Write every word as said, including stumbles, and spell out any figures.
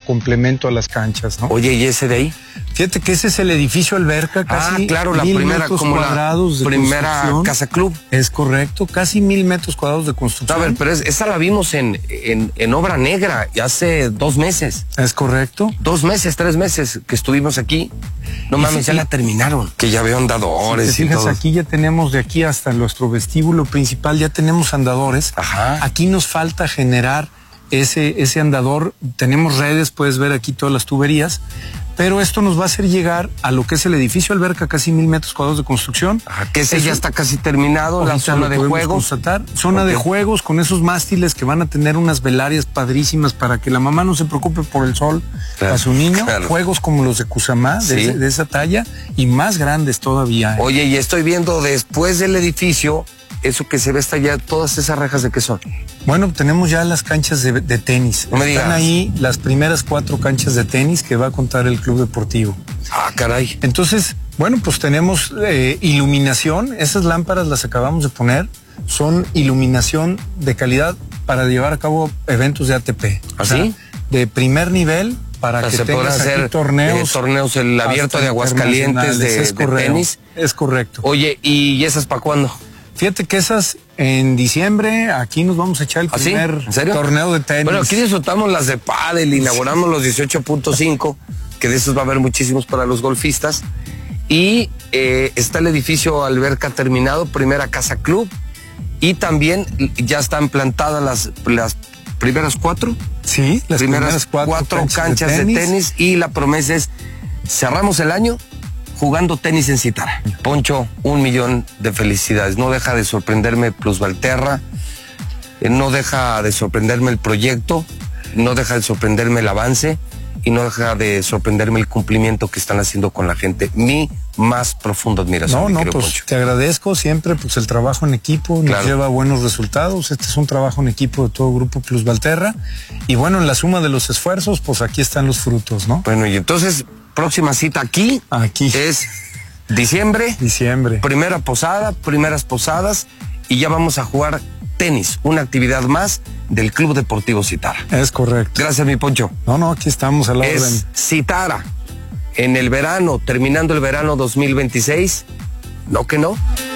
complemento a las canchas, ¿no? Oye, ¿y ese de ahí? Fíjate que ese es el edificio alberca, casi ah, claro, la mil primera, metros como cuadrados la de primera casa club. Es correcto, casi mil metros cuadrados de construcción. A ver, pero es, esa la vimos en, en, en Obra Negra hace dos meses. Es correcto. Dos meses, tres meses que estuvimos aquí. No y mames, si, ya la terminaron. Que ya veo andadores si te y fijas, todo. aquí ya tenemos de aquí hasta nuestro vestíbulo principal, ya tenemos andadores. Ajá. Aquí nos falta generar ese, ese andador. Tenemos redes, puedes ver aquí todas las tuberías. Pero esto nos va a hacer llegar a lo que es el edificio alberca, casi mil metros cuadrados de construcción. Ajá, que ese Eso, ya está casi terminado, la zona de juegos. Constatar. Zona okay. de juegos con esos mástiles que van a tener unas velarias padrísimas para que la mamá no se preocupe por el sol claro, a su niño. Claro. Juegos como los de Cusamá, de, ¿Sí? de esa talla, y más grandes todavía. ¿eh? Oye, y estoy viendo después del edificio, eso que se ve hasta allá, todas esas rejas, ¿de qué son? Bueno, tenemos ya las canchas de, de tenis. No me Están digas. ahí las primeras cuatro canchas de tenis que va a contar el club deportivo. Ah, caray. Entonces, bueno, pues tenemos eh, iluminación. Esas lámparas las acabamos de poner. Son iluminación de calidad para llevar a cabo eventos de A T P. ¿Ah, o sea, sí? De primer nivel para o sea, que se tengas hacer aquí torneos. Eh, torneos, el abierto de Aguascalientes de, es de tenis. Es correcto. Oye, ¿y esas para cuándo? Fíjate que esas en diciembre, aquí nos vamos a echar el ¿Ah, primer ¿En serio? torneo de tenis. Bueno, aquí disfrutamos las de pádel, inauguramos los dieciocho punto cinco, que de esos va a haber muchísimos para los golfistas. Y eh, está el edificio alberca terminado, primera casa club. Y también ya están plantadas las, las primeras cuatro. Sí, las primeras, primeras cuatro, cuatro canchas, canchas de, de, tenis. de tenis. Y la promesa es, cerramos el año jugando tenis en Citara. Poncho, un millón de felicidades. No deja de sorprenderme Plusvalterra, eh, no deja de sorprenderme el proyecto, no deja de sorprenderme el avance y no deja de sorprenderme el cumplimiento que están haciendo con la gente. Mi más profunda admiración. No, no, pues Poncho. Te agradezco siempre, pues el trabajo en equipo nos claro. lleva buenos resultados. Este es un trabajo en equipo de todo Grupo Plusvalterra. Y bueno, en la suma de los esfuerzos, pues aquí están los frutos, ¿no? Bueno, y entonces, próxima cita aquí, aquí. es diciembre. Diciembre. Primera posada, primeras posadas, y ya vamos a jugar tenis, una actividad más del Club Deportivo Citara. Es correcto. Gracias, mi Poncho. No, no, aquí estamos a la es orden. Citara, en el verano, terminando el verano dos mil veintiséis, ¿no que no?